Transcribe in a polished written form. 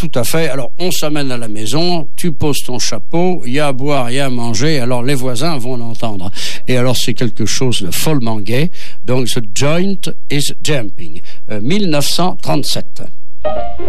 tout à fait. Alors, on s'amène à la maison, tu poses ton chapeau, il y a à boire, il y a à manger, alors les voisins vont l'entendre. Et alors, c'est quelque chose de follement gai. Donc, The Joint is Jumping, 1937.